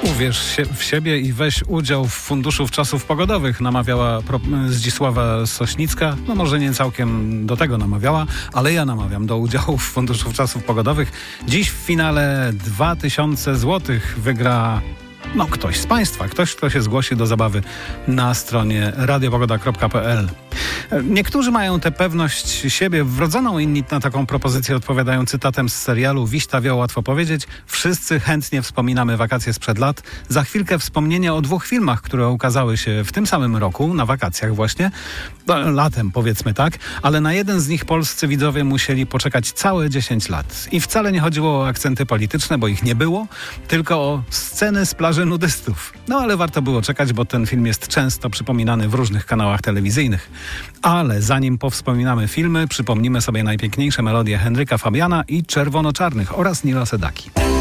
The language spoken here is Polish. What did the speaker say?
Uwierz w siebie i weź udział w funduszu czasów pogodowych, namawiała Zdzisława Sośnicka. No może nie całkiem do tego namawiała, ale ja namawiam do udziału w funduszu czasów pogodowych. Dziś w finale 2000 zł wygra ktoś z Państwa, ktoś, kto się zgłosi do zabawy na stronie radiopogoda.pl. Niektórzy mają tę pewność siebie wrodzoną, inni na taką propozycję odpowiadają cytatem z serialu Wiśta wioł, łatwo powiedzieć. Wszyscy chętnie wspominamy wakacje sprzed lat. Za chwilkę wspomnienie o 2 filmach, które ukazały się w tym samym roku, na wakacjach właśnie. Latem powiedzmy tak, ale na jeden z nich polscy widzowie musieli poczekać całe 10 lat. I wcale nie chodziło o akcenty polityczne, bo ich nie było, tylko o sceny z plaży nudystów. Ale warto było czekać, bo ten film jest często przypominany w różnych kanałach telewizyjnych. Ale zanim powspominamy filmy, przypomnimy sobie najpiękniejsze melodie Henryka Fabiana i Czerwono-Czarnych oraz Nila Sedaki.